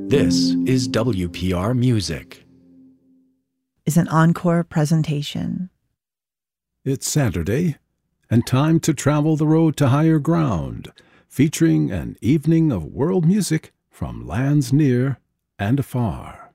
This is WPR Music. Is an encore presentation. It's Saturday, and time to travel the road to higher ground, featuring an evening of world music from lands near and afar.